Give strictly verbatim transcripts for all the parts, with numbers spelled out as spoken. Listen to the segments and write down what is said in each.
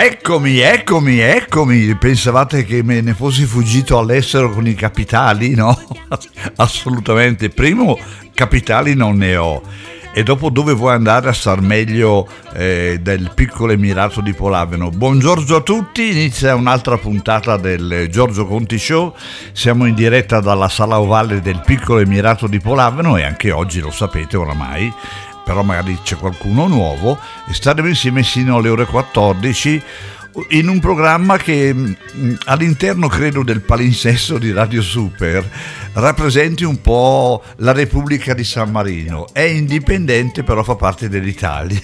Eccomi, eccomi, eccomi. Pensavate che me ne fossi fuggito all'estero con i capitali? No, assolutamente. Primo, capitali non ne ho. E dopo dove vuoi andare a star meglio eh, del piccolo Emirato di Polaveno? Buongiorno a tutti, inizia un'altra puntata del Giorgio Conti Show. Siamo in diretta dalla sala ovale del piccolo Emirato di Polaveno e anche oggi lo sapete oramai, però magari c'è qualcuno nuovo, e staremo insieme sino alle ore quattordici in un programma che all'interno, credo, del palinsesto di Radio Super rappresenti un po' la Repubblica di San Marino. È indipendente, però fa parte dell'Italia.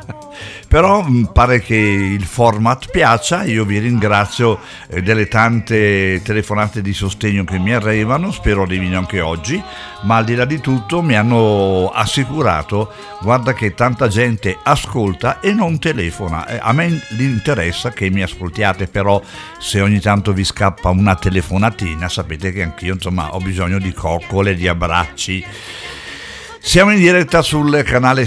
Però pare che il format piaccia. Io vi ringrazio eh, delle tante telefonate di sostegno che mi arrivano, spero arrivino anche oggi, ma al di là di tutto mi hanno assicurato: guarda che tanta gente ascolta e non telefona. Eh, a me interessa che mi ascoltiate, però se ogni tanto vi scappa una telefonatina sapete che anch'io insomma ho bisogno di coccole, di abbracci. Siamo in diretta sul canale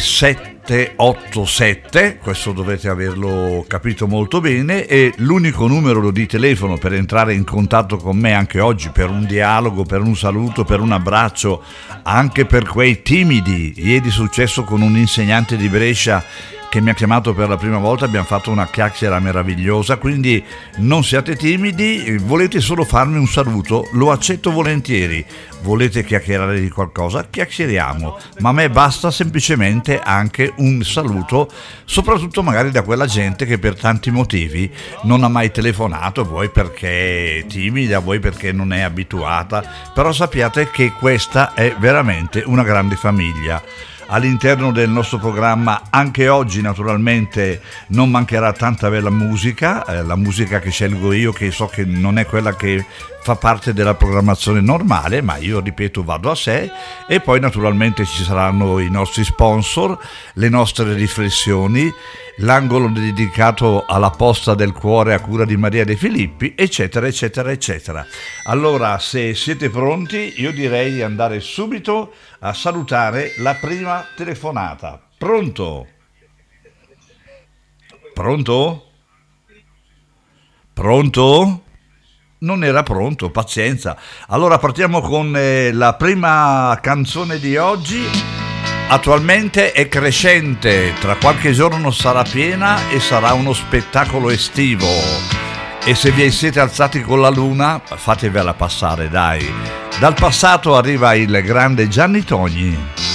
settecentoottantasette, questo dovete averlo capito molto bene, e l'unico numero di telefono per entrare in contatto con me anche oggi, per un dialogo, per un saluto, per un abbraccio, anche per quei timidi. Ieri è successo con un insegnante di Brescia che mi ha chiamato per la prima volta, abbiamo fatto una chiacchiera meravigliosa, quindi non siate timidi, volete solo farmi un saluto, lo accetto volentieri. Volete chiacchierare di qualcosa? Chiacchieriamo, ma a me basta semplicemente anche un saluto, soprattutto magari da quella gente che per tanti motivi non ha mai telefonato, vuoi perché è timida, vuoi perché non è abituata, però sappiate che questa è veramente una grande famiglia. All'interno del nostro programma anche oggi naturalmente non mancherà tanta bella musica, eh, la musica che scelgo io, che so che non è quella che fa parte della programmazione normale, ma io ripeto vado a sé, e poi naturalmente ci saranno i nostri sponsor, le nostre riflessioni, l'angolo dedicato alla posta del cuore a cura di Maria De Filippi, eccetera eccetera eccetera. Allora, se siete pronti, io direi di andare subito a salutare la prima telefonata. Pronto? Pronto? Pronto? Non era pronto, pazienza. Allora partiamo con eh, la prima canzone di oggi. Attualmente è crescente, tra qualche giorno sarà piena e sarà uno spettacolo estivo. E se vi siete alzati con la luna, fatevela passare, dai. Dal passato arriva il grande Gianni Togni.